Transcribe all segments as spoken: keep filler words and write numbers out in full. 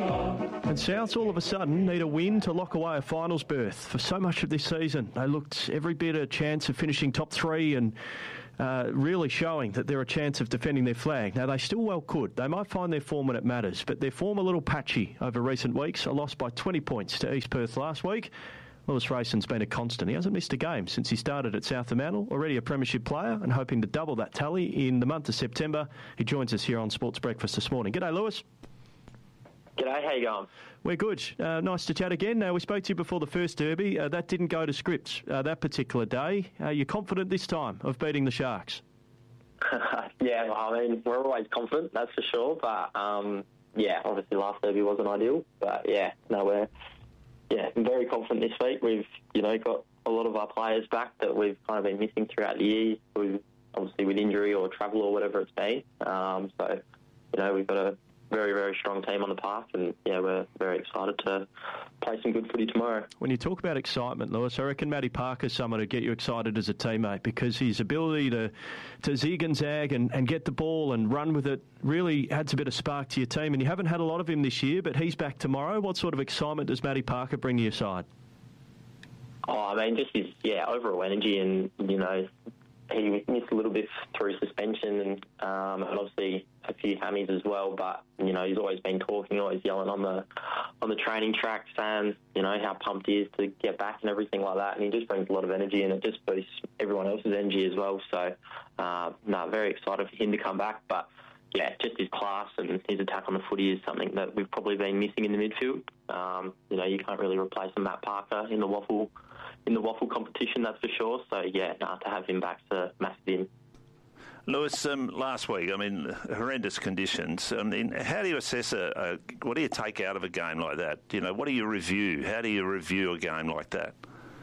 And Souths all of a sudden need a win to lock away a finals berth. For so much of this season, they looked every bit a chance of finishing top three and uh, really showing that they're a chance of defending their flag. Now, they still well could. They might find their form when it matters, but their form a little patchy over recent weeks. A loss by twenty points to East Perth last week. Lewis Rayson's been a constant. He hasn't missed a game since he started at South Fremantle, already a premiership player and hoping to double that tally in the month of September. He joins us here on Sports Breakfast this morning. G'day, Lewis. G'day, how you going? We're good. Uh, nice to chat again. Now, we spoke to you before the first derby. Uh, that didn't go to script uh, that particular day. Are you confident this time of beating the Sharks? Yeah, I mean, we're always confident, that's for sure. But, um, yeah, obviously last derby wasn't ideal. But, yeah, no, we're yeah, very confident this week. We've, you know, got a lot of our players back that we've kind of been missing throughout the year, we've, obviously with injury or travel or whatever it's been. Um, so, you know, we've got a very, very strong team on the park, and yeah, we're very excited to play some good footy tomorrow. When you talk about excitement, Lewis, I reckon Matty Parker's someone to get you excited as a teammate, because his ability to, to zig and zag and, and get the ball and run with it really adds a bit of spark to your team, and you haven't had a lot of him this year, but he's back tomorrow. What sort of excitement does Matty Parker bring to your side? Oh, I mean, just his, yeah, overall energy, and, you know, he missed a little bit through suspension and, um, and obviously a few hammies as well. But you know, he's always been talking, always yelling on the on the training track, saying you know how pumped he is to get back and everything like that. And he just brings a lot of energy, and it just boosts everyone else's energy as well. So, uh, no, very excited for him to come back. But yeah, just his class and his attack on the footy is something that we've probably been missing in the midfield. Um, you know, you can't really replace a Matt Parker in the waffle in the waffle competition, that's for sure. So yeah, nah, to have him back's a massive in. Lewis, um, last week, I mean, horrendous conditions. I mean, how do you assess a, a, what do you take out of a game like that? You know, what do you review? How do you review a game like that?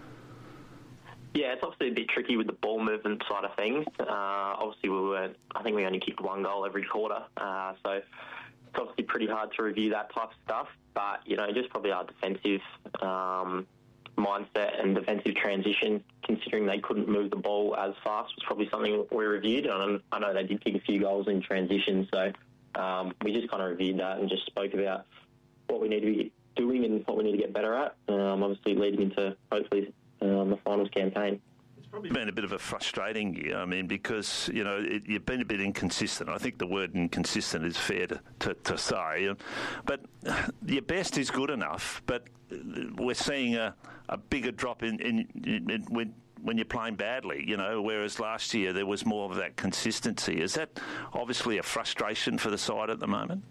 Yeah, it's obviously a bit tricky with the ball movement side of things. Uh, obviously, we were, I think we only kicked one goal every quarter, uh, so it's obviously pretty hard to review that type of stuff. But, you know, just probably our defensive um, mindset and defensive transition, considering they couldn't move the ball as fast, was probably something we reviewed. And I know they did kick a few goals in transition, so um, we just kind of reviewed that and just spoke about what we need to be doing and what we need to get better at, um, obviously leading into, hopefully, um, the finals campaign. It's probably been a bit of a frustrating year, I mean, because, you know, it, you've been a bit inconsistent. I think the word inconsistent is fair to, to, to say. But your best is good enough, but we're seeing a, a bigger drop in, in, in, in when, when you're playing badly, you know, whereas last year there was more of that consistency. Is that obviously a frustration for the side at the moment?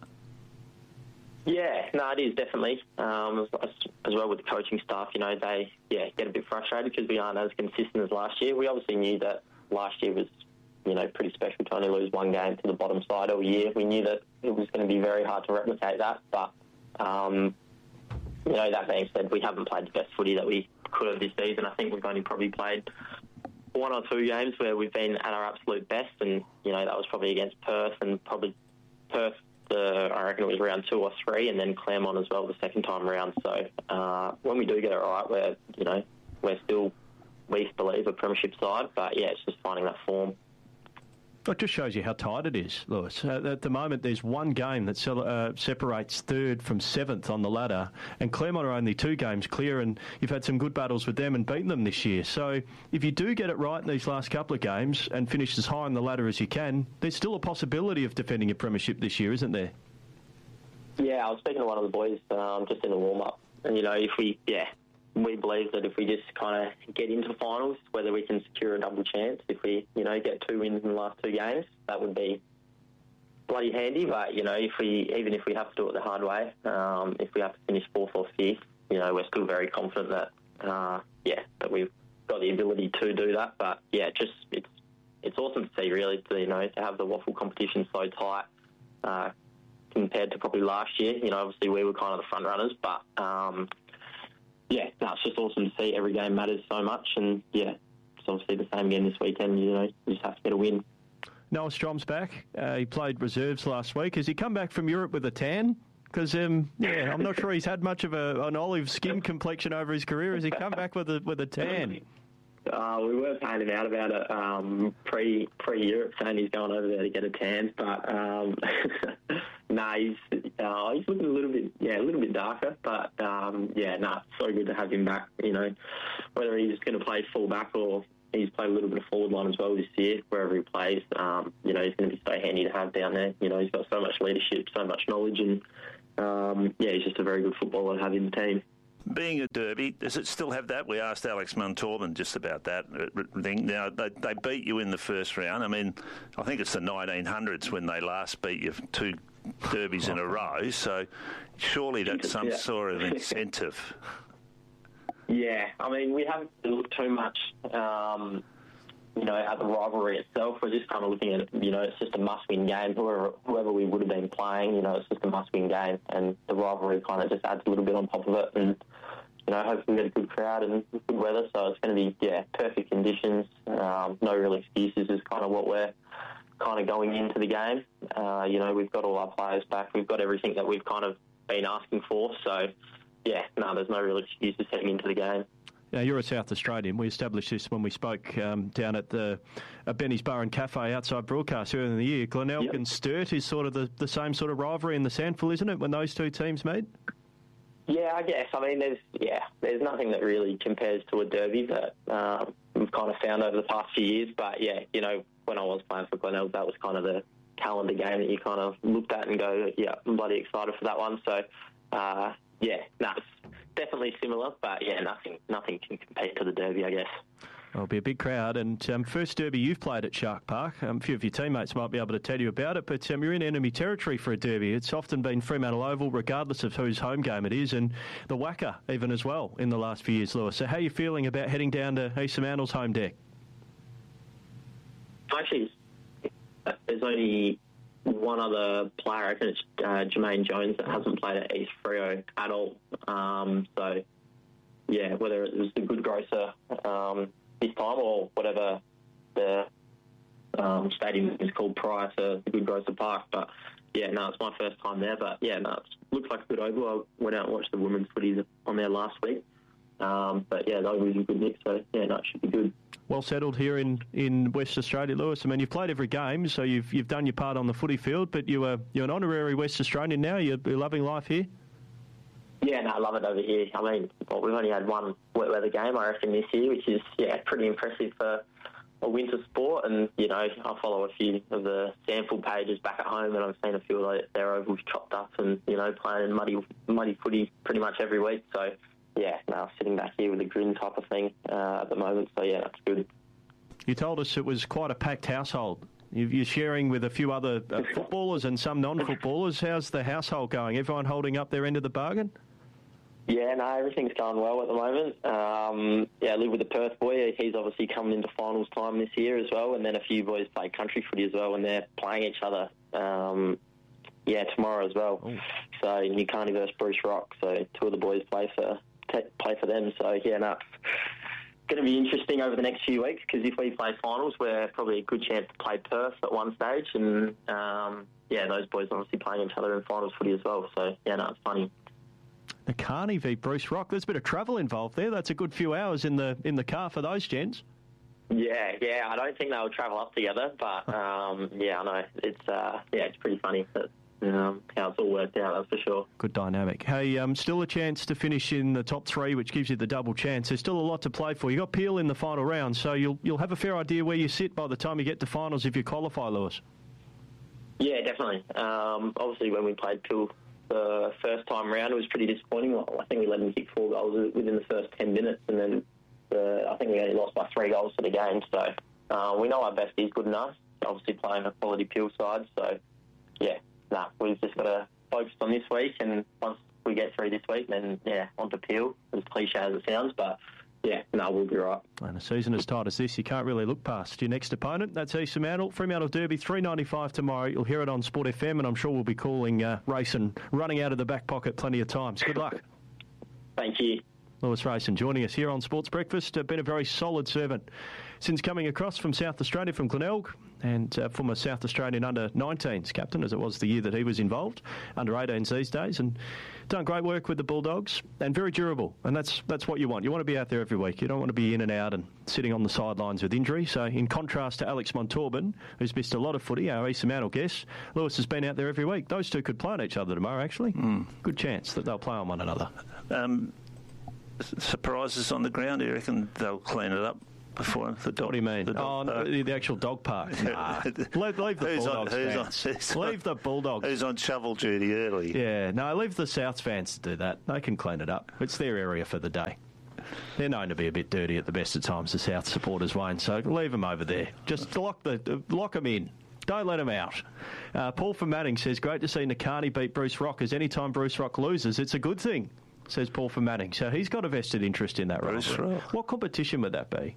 Yeah, no, it is definitely. Um, as, as well with the coaching staff, you know, they yeah get a bit frustrated because we aren't as consistent as last year. We obviously knew that last year was, you know, pretty special to only lose one game to the bottom side all year. We knew that it was going to be very hard to replicate that, but um, you know, that being said, we haven't played the best footy that we could have this season. I think we've only probably played one or two games where we've been at our absolute best, and you know that was probably against Perth and probably Perth. Uh, I reckon it was round two or three, and then Claremont as well the second time round. So uh, when we do get it right, we're you know we're still, we believe, a premiership side. But yeah, it's just finding that form. It just shows you how tight it is, Lewis. Uh, at the moment, there's one game that uh, separates third from seventh on the ladder, and Claremont are only two games clear, and you've had some good battles with them and beaten them this year. So if you do get it right in these last couple of games and finish as high on the ladder as you can, there's still a possibility of defending a premiership this year, isn't there? Yeah, I was speaking to one of the boys um, just in the warm-up, and, you know, if we, yeah, we believe that if we just kind of get into finals, whether we can secure a double chance, if we, you know, get two wins in the last two games, that would be bloody handy. But, you know, if we, even if we have to do it the hard way, um, if we have to finish fourth or fifth, you know, we're still very confident that, uh, yeah, that we've got the ability to do that. But, yeah, just, it's, it's awesome to see, really, to, you know, to have the waffle competition so tight, uh, compared to probably last year. You know, obviously we were kind of the front runners, but, um, yeah, no, it's just awesome to see. Every game matters so much, and yeah, it's obviously the same again this weekend. You know, you just have to get a win. Noah Strom's back. Uh, he played reserves last week. Has he come back from Europe with a tan? Because um, yeah, I'm not sure he's had much of a, an olive skin complexion over his career. Has he come back with a with a tan? Uh, we were paying him out about it um, pre pre Europe, saying he's going over there to get a tan. But um, nah, he's uh, he's looking a little bit, yeah, a little bit darker. But um, yeah, nah, it's so good to have him back. You know, whether he's going to play full back or he's played a little bit of forward line as well this year, wherever he plays. Um, you know, he's going to be so handy to have down there. You know, he's got so much leadership, so much knowledge, and um, yeah, he's just a very good footballer to have in the team. Being a derby, does it still have that? We asked Alex Muntorban just about that thing. Now, they, they beat you in the first round. I mean, I think it's the nineteen hundreds when they last beat you two derbies in a row. So surely that's some yeah. sort of incentive. Yeah, I mean, we haven't looked too much, um, you know, at the rivalry itself. We're just kind of looking at it, you know, it's just a must-win game. Whoever, whoever we would have been playing, you know, it's just a must-win game. And the rivalry kind of just adds a little bit on top of it. And, you know, hopefully we get a good crowd and good weather. So it's going to be, yeah, perfect conditions. Um, no real excuses is kind of what we're kind of going into the game. Uh, you know, we've got all our players back. We've got everything that we've kind of been asking for. So, yeah, no, there's no real excuses heading into the game. Now, you're a South Australian. We established this when we spoke um, down at the uh, Benny's Bar and Cafe outside broadcast earlier in the year. Glenelg yep. and Sturt is sort of the, the same sort of rivalry in the Sandful, isn't it, when those two teams meet? Yeah, I guess. I mean, there's yeah, there's nothing that really compares to a derby that um, we've kind of found over the past few years. But, yeah, you know, when I was playing for Glenelg, that was kind of the calendar game that you kind of looked at and go, yeah, I'm bloody excited for that one. So, uh, yeah, no, it's definitely similar, but yeah, nothing nothing can compete to the derby, I guess. It'll be a big crowd. And um, first derby you've played at Shark Park. Um, a few of your teammates might be able to tell you about it, but um, you're in enemy territory for a derby. It's often been Fremantle Oval, regardless of whose home game it is, and the W A C A even as well in the last few years, Lewis. So how are you feeling about heading down to East Fremantle's home deck? Actually, there's only one other player, I reckon it's uh, Jermaine Jones, that hasn't played at East Freo at all. Um, so, yeah, whether it was the Good Grocer um, this time or whatever the um, stadium is called prior to the Good Grocer Park. But, yeah, no, it's my first time there. But, yeah, no, it looks like a good oval. I went out and watched the women's footies on there last week. Um, but, yeah, the oval is a good mix. So, yeah, no, it should be good. Well settled here in, in West Australia, Lewis. I mean, you've played every game, so you've you've done your part on the footy field, but you are, you're an honorary West Australian now. You're, you're loving life here? Yeah, no, I love it over here. I mean, well, we've only had one wet weather game, I reckon, this year, which is, yeah, pretty impressive for a winter sport. And, you know, I follow a few of the Sandful pages back at home, and I've seen a few of their ovals chopped up and, you know, playing in muddy, muddy footy pretty much every week. So, yeah, no, sitting back here with a grin type of thing uh, at the moment. So, yeah, that's good. You told us it was quite a packed household. You're sharing with a few other uh, footballers and some non-footballers. How's the household going? Everyone holding up their end of the bargain? Yeah, no, everything's going well at the moment. Um, yeah, I live with a Perth boy. He's obviously coming into finals time this year as well. And then a few boys play country footy as well, and they're playing each other, um, yeah, tomorrow as well. Ooh. So New Carney versus Bruce Rock. So two of the boys play for play for them. So, yeah, no, it's going to be interesting over the next few weeks, because if we play finals, we're probably a good chance to play Perth at one stage. And, um, yeah, those boys are obviously playing each other in finals footy as well. So, yeah, no, it's funny. The Carney v Bruce Rock. There's a bit of travel involved there. That's a good few hours in the in the car for those gents. Yeah, yeah. I don't think they'll travel up together, but um, yeah, I know it's uh, yeah, it's pretty funny that, um, how it's all worked out. That's for sure. Good dynamic. Hey, um, still a chance to finish in the top three, which gives you the double chance. There's still a lot to play for. You got Peel in the final round, so you'll you'll have a fair idea where you sit by the time you get to finals if you qualify, Lewis. Yeah, definitely. Um, obviously, when we played Peel the first time round, it was pretty disappointing. I think we let them kick four goals within the first ten minutes, and then uh, I think we only lost by three goals for the game. So uh, we know our best is good enough. Obviously playing a quality Peel side. So yeah, nah, we've just got to focus on this week, and once we get through this week, then yeah, on to Peel. As cliche as it sounds, but yeah, no, we'll be right. And a season as tight as this, you can't really look past your next opponent. That's East Fremantle. Fremantle Derby, three ninety-five tomorrow. You'll hear it on Sport F M, and I'm sure we'll be calling uh, race and running out of the back pocket plenty of times. Good luck. Thank you. Lewis Rayson joining us here on Sports Breakfast. Uh, been a very solid servant since coming across from South Australia, from Glenelg, and uh, former South Australian under nineteens captain, as it was the year that he was involved, under eighteens these days, and done great work with the Bulldogs, and very durable, and that's that's what you want. You want to be out there every week. You don't want to be in and out and sitting on the sidelines with injury. So in contrast to Alex Montalban, who's missed a lot of footy, our East Mantle guest, Lewis has been out there every week. Those two could play on each other tomorrow, actually. Mm. Good chance that they'll play on one another. Um, surprises on the ground, do you reckon they'll clean it up before the dog? What do you mean? The oh, no, the, the actual dog park. Nah. leave, leave the who's Bulldogs on, who's fans. On, leave the Bulldogs. Who's on shovel duty early? Yeah, no, leave the South fans to do that. They can clean it up. It's their area for the day. They're known to be a bit dirty at the best of times, the South supporters, Wayne, so leave them over there. Just lock the lock them in. Don't let them out. Uh, Paul from Manning says, great to see Nakani beat Bruce Rock, as any time Bruce Rock loses, it's a good thing, says Paul from Manning. So he's got a vested interest in that. Bruce Rock. What competition would that be?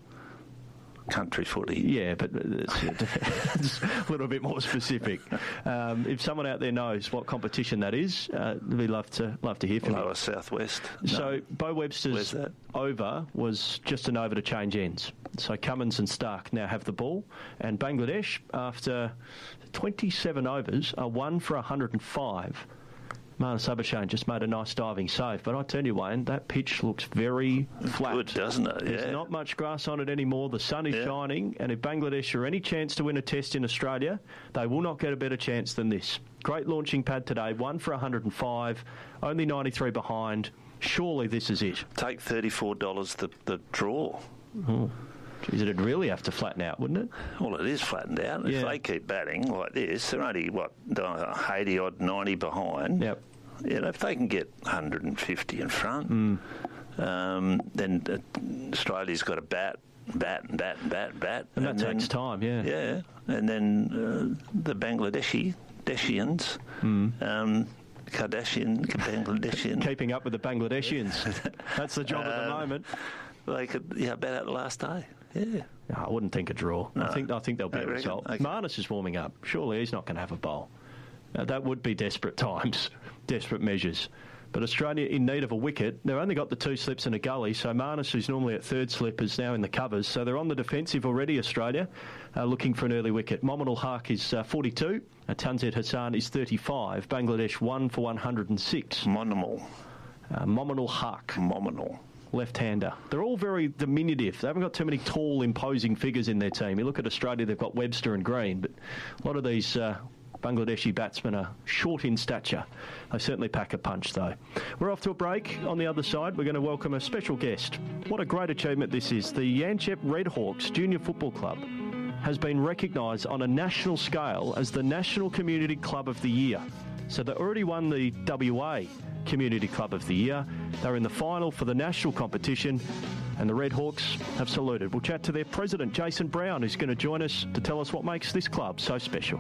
Country footy. Yeah, but it's, it's a little bit more specific. Um, if someone out there knows what competition that is, uh, we'd love to love to hear from Lower you. Southwest. No. So Bo Webster's over was just an over to change ends. So Cummins and Stark now have the ball, and Bangladesh, after twenty-seven overs, are one for one hundred five. Marnus Abhishane just made a nice diving save. But I tell you, Wayne, that pitch looks very flat. Good, doesn't it? There's yeah. not much grass on it anymore. The sun is yeah. shining. And if Bangladesh are any chance to win a test in Australia, they will not get a better chance than this. Great launching pad today. One for one hundred five. Only ninety-three behind. Surely this is it. Take thirty-four dollars the, the draw. Oh. Geez, it'd really have to flatten out, wouldn't it? Well, it is flattened out. Yeah. If they keep batting like this, they're only, what, eighty odd, ninety behind. Yep. You know, if they can get one hundred fifty in front, mm. um, then uh, Australia's got to bat, bat, and bat, and bat, bat. And, and that then, takes time, yeah. Yeah. And then uh, the Bangladeshi, Deshians, mm. um, Kardashian, Bangladeshian. Keeping up with the Bangladeshians. That's the job um, at the moment. They could, yeah, bat out the last day. Yeah. No, I wouldn't think a draw. No. I think I think there'll be I a reckon. result. Okay. Marnus is warming up. Surely he's not going to have a bowl. Uh, that would be desperate times, desperate measures. But Australia in need of a wicket. They've only got the two slips and a gully, so Marnus, who's normally at third slip, is now in the covers. So they're on the defensive already, Australia, uh, looking for an early wicket. Mominul Haq is uh, forty-two. Uh, Tanzid Hassan is thirty-five. Bangladesh one for one hundred six. Mominul. Uh, Mominul Haq. Mominul. Left-hander. They're all very diminutive. They haven't got too many tall, imposing figures in their team. You look at Australia, they've got Webster and Green, but a lot of these uh, Bangladeshi batsmen are short in stature. They certainly pack a punch, though. We're off to a break. On the other side, we're going to welcome a special guest. What a great achievement this is. The Yanchep Redhawks Junior Football Club has been recognised on a national scale as the National Community Club of the Year. So they already won the W A Community Club of the Year. They're in the final for the national competition, and the Redhawks have saluted. We'll chat to their president, Jason Brown, who's going to join us to tell us what makes this club so special.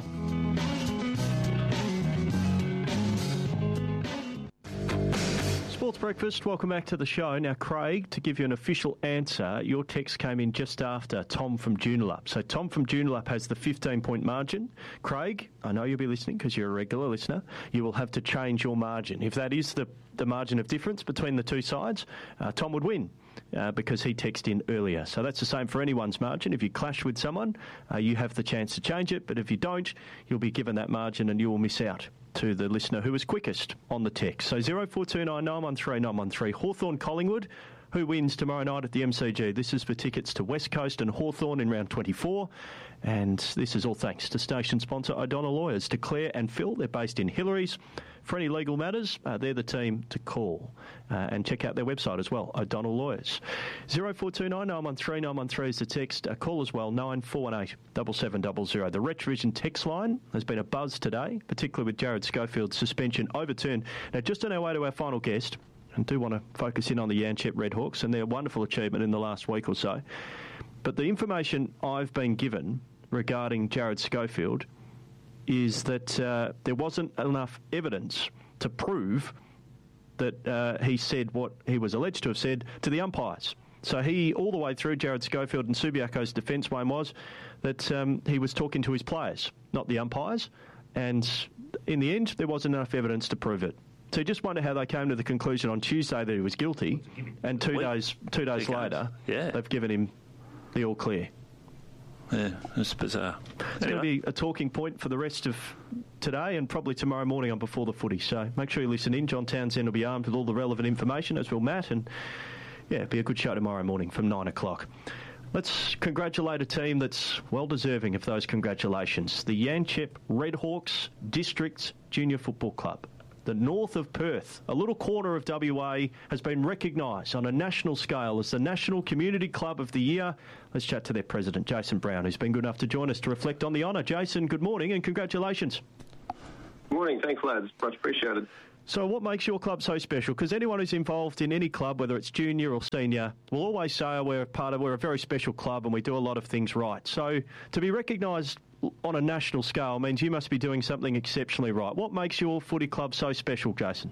Sports Breakfast, welcome back to the show. Now, Craig, to give you an official answer, your text came in just after Tom from Joondalup. So Tom from Joondalup has the fifteen-point margin. Craig, I know you'll be listening because you're a regular listener. You will have to change your margin. If that is the, the margin of difference between the two sides, uh, Tom would win. Uh, because he texted in earlier. So that's the same for anyone's margin. If you clash with someone, uh, you have the chance to change it. But if you don't, you'll be given that margin and you will miss out to the listener who was quickest on the text. So zero four two nine nine one three nine one three. Hawthorn Collingwood, who wins tomorrow night at the M C G. This is for tickets to West Coast and Hawthorn in round twenty-four. And this is all thanks to station sponsor O'Donnell Lawyers. To Claire and Phil, they're based in Hillary's. For any legal matters, uh, they're the team to call. Uh, and check out their website as well, O'Donnell Lawyers. zero four two nine nine one three nine one three is the text. Uh, call as well, nine four one eight seven seven zero zero. The Retrovision text line has been a buzz today, particularly with Jared Schofield's suspension overturned. Now, just on our way to our final guest, and do want to focus in on the Yanchep Redhawks and their wonderful achievement in the last week or so. But the information I've been given regarding Jared Schofield is that uh, there wasn't enough evidence to prove that uh, he said what he was alleged to have said to the umpires. So he, all the way through, Jared Schofield and Subiaco's defence, Wayne, was that um, he was talking to his players, not the umpires. And in the end, there wasn't enough evidence to prove it. So you just wonder how they came to the conclusion on Tuesday that he was guilty, and two days two days later, yeah. they've given him the all clear. Yeah, it's bizarre. It's anyway. going to be a talking point for the rest of today and probably tomorrow morning on Before the Footy. So make sure you listen in. John Townsend will be armed with all the relevant information, as will Matt. And, yeah, it'll be a good show tomorrow morning from nine o'clock. Let's congratulate a team that's well deserving of those congratulations. The Yanchep Redhawks Districts Junior Football Club. The north of Perth, a little corner of W A, has been recognised on a national scale as the National Community Club of the Year. Let's chat to their president, Jason Brown, who's been good enough to join us to reflect on the honour. Jason, good morning and congratulations. Good morning. Thanks, lads. Much appreciated. So what makes your club so special? Because anyone who's involved in any club, whether it's junior or senior, will always say oh, we're a part of, we're a very special club and we do a lot of things right. So to be recognised on a national scale means you must be doing something exceptionally right. What makes your footy club so special, Jason?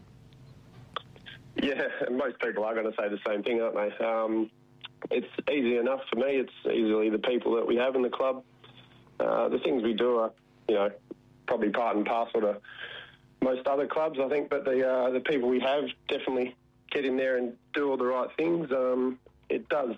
Yeah, most people are going to say the same thing, aren't they? Um, it's easy enough for me. It's easily the people that we have in the club. Uh, the things we do are, you know, probably part and parcel to most other clubs, I think, but the uh, the people we have definitely get in there and do all the right things. Um, it does,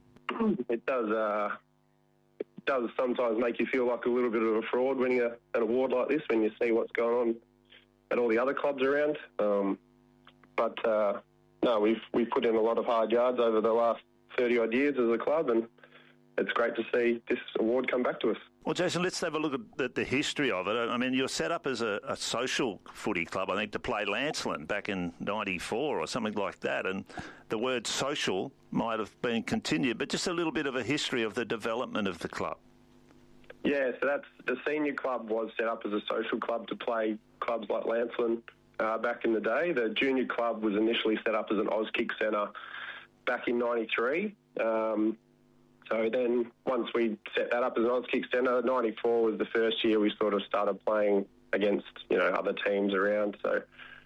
it does, uh, it does sometimes make you feel like a little bit of a fraud winning a, an award like this when you see what's going on at all the other clubs around. Um, but uh, no, we've we've put in a lot of hard yards over the last thirty odd years as a club, and it's great to see this award come back to us. Well, Jason, let's have a look at the, the history of it. I mean, you're set up as a, a social footy club, I think, to play Lancelin back in ninety-four or something like that, and the word social might have been continued, but just a little bit of a history of the development of the club. Yeah, so that's the senior club was set up as a social club to play clubs like Lancelin uh, back in the day. The junior club was initially set up as an Auskick centre back in ninety-three. Um, So then once we set that up as an Auskick centre, ninety-four was the first year we sort of started playing against, you know, other teams around. So,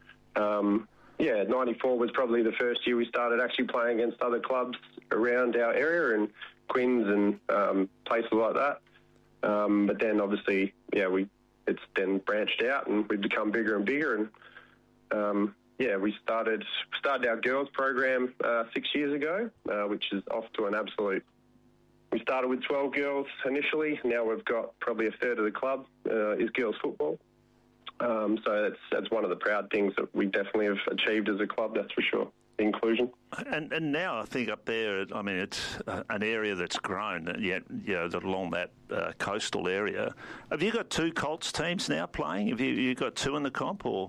um, yeah, ninety-four was probably the first year we started actually playing against other clubs around our area and Quinns and um, places like that. Um, but then obviously, yeah, we it's then branched out and we've become bigger and bigger. And, um, yeah, we started, started our girls program uh, six years ago, uh, which is off to an absolute... We started with twelve girls initially. Now we've got probably a third of the club uh, is girls football. Um, so that's that's one of the proud things that we definitely have achieved as a club, that's for sure, inclusion. And and now I think up there, I mean, it's uh, an area that's grown, yet, you know, along that uh, coastal area. Have you got two Colts teams now playing? Have you you got two in the comp, or...?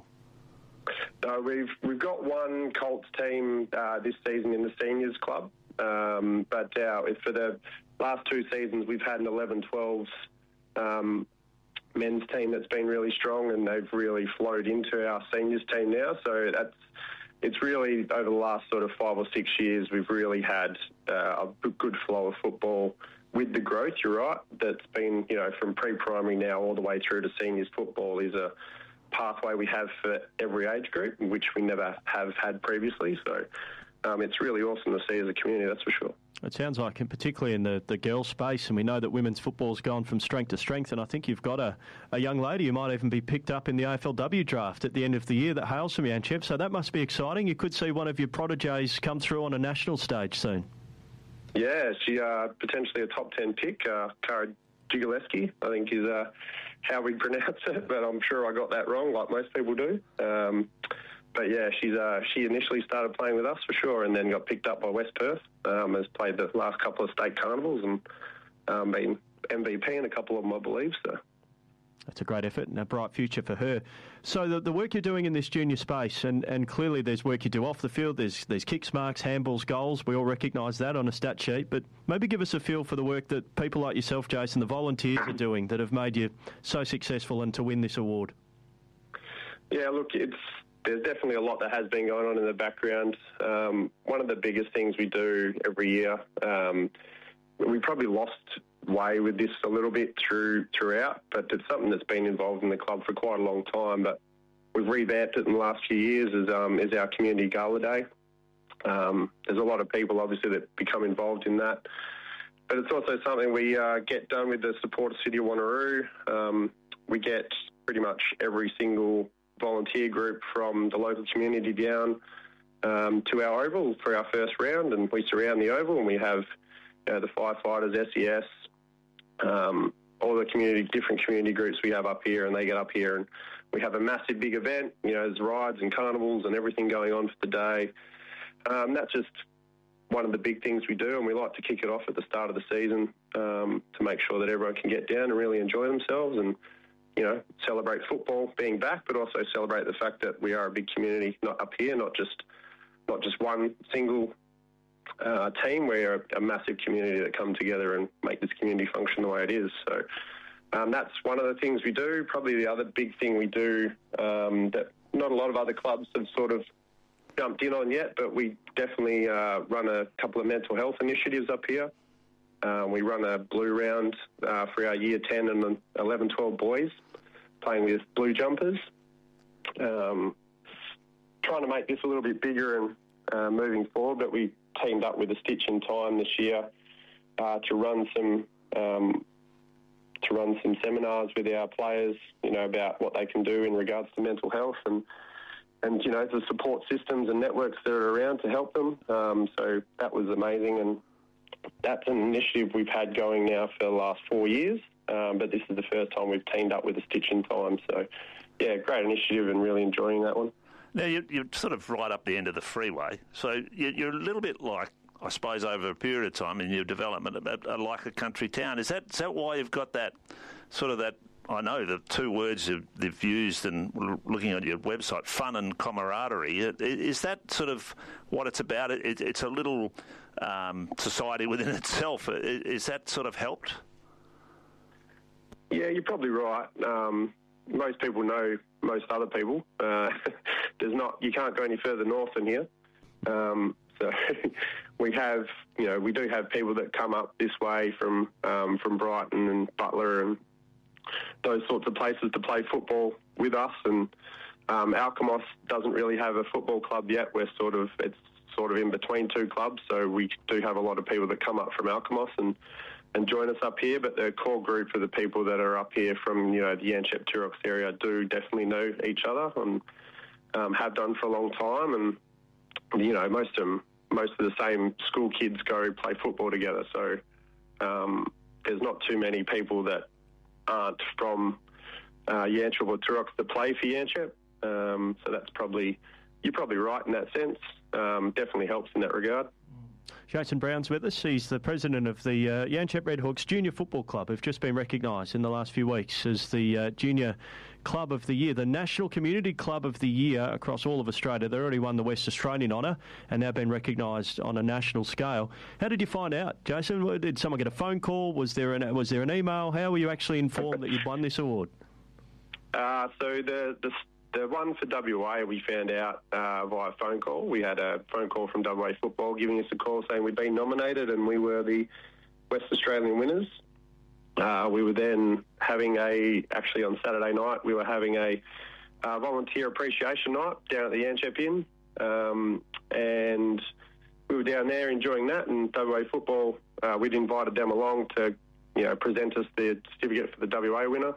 No, we've, we've got one Colts team uh, this season in the seniors club. Um, but uh, for the last two seasons, we've had an eleven twelves um, men's team that's been really strong, and they've really flowed into our seniors team now. So that's it's really over the last sort of five or six years, we've really had uh, a good flow of football with the growth. You're right. That's been, you know, from pre-primary now all the way through to seniors football is a pathway we have for every age group, which we never have had previously. So. Um, it's really awesome to see as a community, that's for sure. It sounds like, and particularly in the, the girls' space, and we know that women's football's gone from strength to strength, and I think you've got a, a young lady who might even be picked up in the A F L W draft at the end of the year that hails from Yanchep, so that must be exciting. You could see one of your protégés come through on a national stage soon. Yeah, she uh, potentially a top ten pick, uh, Cara Jigaleski, I think is uh, how we pronounce it, but I'm sure I got that wrong, like most people do. Um But yeah, she's uh, she initially started playing with us for sure, and then got picked up by West Perth. Um, has played the last couple of state carnivals and um, been M V P in a couple of them, I believe. So that's a great effort and a bright future for her. So the, the work you're doing in this junior space, and, and clearly there's work you do off the field. There's there's kicks, marks, handballs, goals. We all recognise that on a stat sheet. But maybe give us a feel for the work that people like yourself, Jason, the volunteers are doing that have made you so successful and to win this award. Yeah, look, it's. There's definitely a lot that has been going on in the background. Um, one of the biggest things we do every year, um, we probably lost way with this a little bit through throughout, but it's something that's been involved in the club for quite a long time. But we've revamped it in the last few years as, um, as our Community Gala Day. Um, there's a lot of people, obviously, that become involved in that. But it's also something we uh, get done with the support of City of Wanneroo. Um, we get pretty much every single volunteer group from the local community down um, to our oval for our first round, and we surround the oval and we have you know, the firefighters, S E S, um, all the community, different community groups we have up here, and they get up here and we have a massive big event. You know, there's rides and carnivals and everything going on for the day. Um, that's just one of the big things we do, and we like to kick it off at the start of the season um, to make sure that everyone can get down and really enjoy themselves and, you know, celebrate football being back, but also celebrate the fact that we are a big community, not up here, not just not just one single uh, team. We're a, a massive community that come together and make this community function the way it is. So um, that's one of the things we do. Probably the other big thing we do um, that not a lot of other clubs have sort of jumped in on yet, but we definitely uh, run a couple of mental health initiatives up here. Uh, we run a blue round uh, for our year ten and eleven twelve boys, playing with blue jumpers. Um, trying to make this a little bit bigger and uh, moving forward, but we teamed up with a Stitch in Time this year uh, to run some um, to run some seminars with our players, you know, about what they can do in regards to mental health and and you know the support systems and networks that are around to help them. Um, so that was amazing, and that's an initiative we've had going now for the last four years. Um, but this is the first time we've teamed up with a Stitch in Time. So, yeah, great initiative and really enjoying that one. Now, you're, you're sort of right up the end of the freeway, so you're a little bit like, I suppose, over a period of time in your development, like a country town. Is that, is that why you've got that sort of that, I know the two words they've used and looking at your website, fun and camaraderie. Is that sort of what it's about? It, it's a little um, society within itself. Is that sort of helped? Yeah, you're probably right. Um, most people know most other people. Uh, there's not, you can't go any further north than here. Um, so we have, you know, we do have people that come up this way from um, from Brighton and Butler and those sorts of places to play football with us. And um, Alkimos doesn't really have a football club yet. We're sort of, it's sort of in between two clubs. So we do have a lot of people that come up from Alkimos and and join us up here, but the core group of the people that are up here from, you know, the Yanchep Turox area do definitely know each other and um, have done for a long time. And, you know, most of them, most of the same school kids go play football together. So um, there's not too many people that aren't from uh, Yanchep or Turox that play for Yanchep. Um, so that's probably, you're probably right in that sense. Um, definitely helps in that regard. Jason Brown's with us. He's the president of the uh, Yanchep Redhawks Junior Football Club, who've just been recognised in the last few weeks as the uh, Junior Club of the Year, the National Community Club of the Year across all of Australia. They already won the West Australian honour and now been recognised on a national scale. How did you find out, Jason? Did someone get a phone call? Was there an, was there an email? How were you actually informed that you'd won this award? Uh, so the, the the one for W A we found out uh, via phone call. We had a phone call from W A Football giving us a call saying we'd been nominated and we were the West Australian winners. Uh, we were then having a, actually on Saturday night, we were having a uh, volunteer appreciation night down at the Yanchep Inn. Um, and we were down there enjoying that, and W A Football, uh, we'd invited them along to, you know, present us the certificate for the W A winner.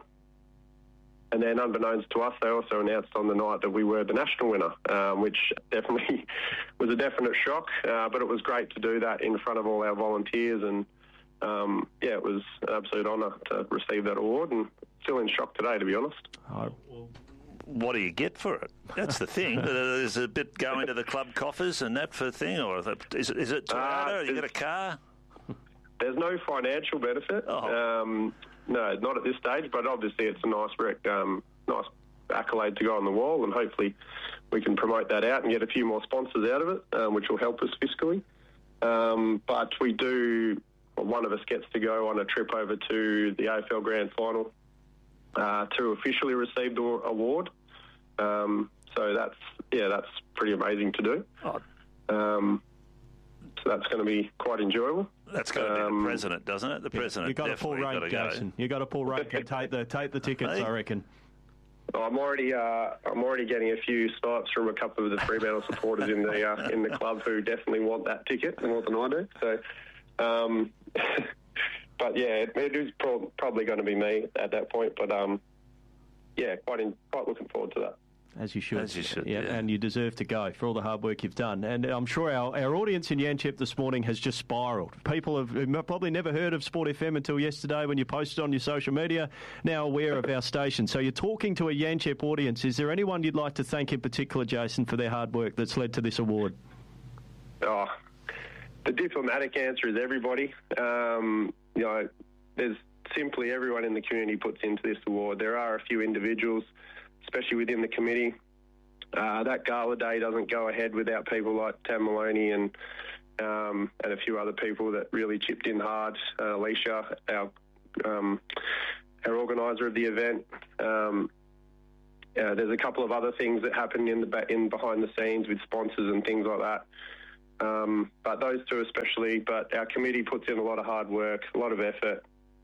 And then, unbeknownst to us, they also announced on the night that we were the national winner, um, which definitely was a definite shock. Uh, but it was great to do that in front of all our volunteers. And, um, yeah, it was an absolute honour to receive that award, and still in shock today, to be honest. Oh, well, what do you get for it? That's the thing. There's a bit going to the club coffers and that for the thing, or is it, is it Toyota? Uh, you got a car? There's no financial benefit. Oh. Um, no, not at this stage, but obviously it's a nice rec, um, nice accolade to go on the wall, and hopefully we can promote that out and get a few more sponsors out of it, um, which will help us fiscally. Um, but we do, well, one of us gets to go on a trip over to the A F L Grand Final uh, to officially receive the award. Um, so that's, yeah, that's pretty amazing to do. Oh. Um, so that's going to be quite enjoyable. That's got to be um, the president, doesn't it? The president. You got to pull rank, Jason. You got to pull rank and take the take the tickets. Hey. I reckon. I'm already uh, I'm already getting a few snipes from a couple of the Fremantle supporters in the uh, in the club who definitely want that ticket more than I do. So, um, but yeah, it, it is pro- probably going to be me at that point. But um, yeah, quite in, quite looking forward to that. As you should. As you should, yeah, yeah. And you deserve to go for all the hard work you've done. And I'm sure our, our audience in Yanchep this morning has just spiralled. People have who've probably never heard of Sport F M until yesterday when you posted on your social media, now aware of our station. So you're talking to a Yanchep audience. Is there anyone you'd like to thank in particular, Jason, for their hard work that's led to this award? Oh, the diplomatic answer is everybody. Um, you know, there's simply everyone in the community puts into this award. There are a few individuals, especially within the committee. Uh, that gala day doesn't go ahead without people like Tam Maloney and um, and a few other people that really chipped in hard. Uh, Alicia, our um, our organiser of the event. Um, uh, there's a couple of other things that happen in the in behind the scenes with sponsors and things like that. Um, but those two especially. But our committee puts in a lot of hard work, a lot of effort.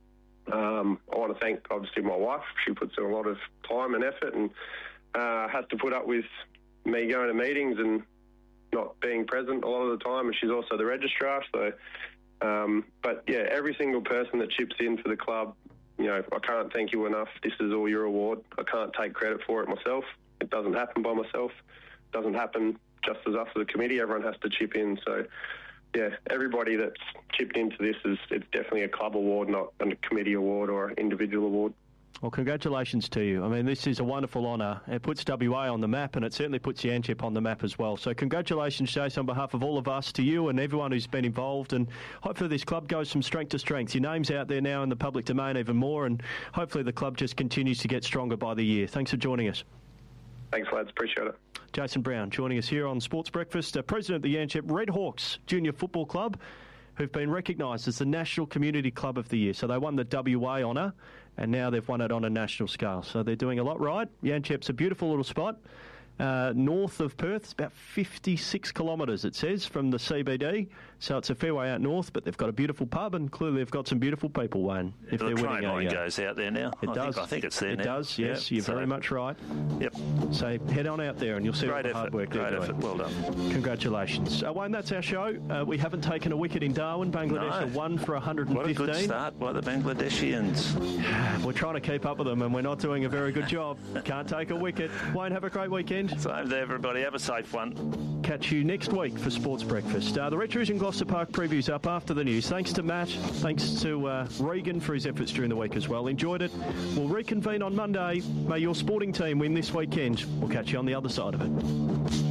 Um, I want to thank, obviously, my wife. She puts in a lot of time and effort and uh, has to put up with me going to meetings and not being present a lot of the time. And she's also the registrar. So, um, but, yeah, every single person that chips in for the club, you know, I can't thank you enough. This is all your award. I can't take credit for it myself. It doesn't happen by myself. It doesn't happen just as us as a committee. Everyone has to chip in. So, yeah, everybody that's chipped into this, is it's definitely a club award, not a committee award or individual award. Well, congratulations to you. I mean, this is a wonderful honour. It puts W A on the map, and it certainly puts Yanchep on the map as well. So congratulations, Jason, on behalf of all of us, to you and everyone who's been involved. And hopefully this club goes from strength to strength. Your name's out there now in the public domain even more, and hopefully the club just continues to get stronger by the year. Thanks for joining us. Thanks, lads. Appreciate it. Jason Brown joining us here on Sports Breakfast, uh, President of the Yanchep Red Hawks Junior Football Club, who've been recognised as the National Community Club of the Year. So they won the W A honour, and now they've won it on a national scale. So they're doing a lot right. Yanchep's a beautiful little spot. Uh, north of Perth, it's about fifty-six kilometres, it says, from the C B D. So it's a fair way out north, but they've got a beautiful pub, and clearly they've got some beautiful people, Wayne. If the they're train winning line a, goes out there now. It I does. Think, I think it's there it now. It does, yes. Yep. You're so, very much right. Yep. So head on out there and you'll see all Great the effort. hard work they're Great doing. effort. Well done. Congratulations. Uh, Wayne, that's our show. Uh, we haven't taken a wicket in Darwin. Bangladesh No. are one for one hundred fifteen. What a good start by the Bangladeshians. We're trying to keep up with them, and we're not doing a very good job. Can't take a wicket. Wayne, have a great weekend. Same there, everybody. Have a safe one. Catch you next week for Sports Breakfast. Uh, the Retros in Gloucester Park preview's up after the news. Thanks to Matt. Thanks to uh, Regan for his efforts during the week as well. Enjoyed it. We'll reconvene on Monday. May your sporting team win this weekend. We'll catch you on the other side of it.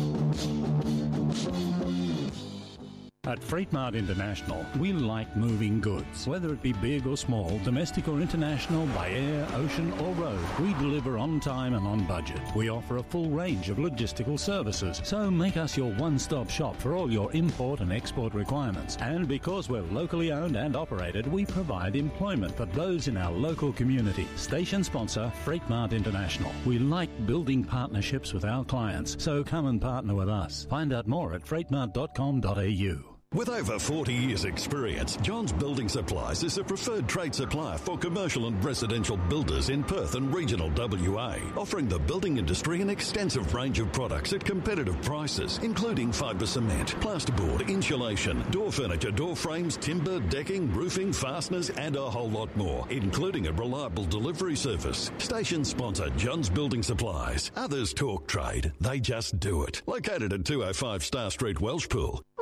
At Freight Mart International, we like moving goods. Whether it be big or small, domestic or international, by air, ocean or road, we deliver on time and on budget. We offer a full range of logistical services, so make us your one-stop shop for all your import and export requirements. And because we're locally owned and operated, we provide employment for those in our local community. Station sponsor, Freight Mart International. We like building partnerships with our clients, so come and partner with us. Find out more at freight mart dot com dot a u. With over forty years' experience, John's Building Supplies is a preferred trade supplier for commercial and residential builders in Perth and regional W A, offering the building industry an extensive range of products at competitive prices, including fibre cement, plasterboard, insulation, door furniture, door frames, timber, decking, roofing, fasteners, and a whole lot more, including a reliable delivery service. Station sponsor, John's Building Supplies. Others talk trade, they just do it. Located at two oh five Star Street, Welshpool.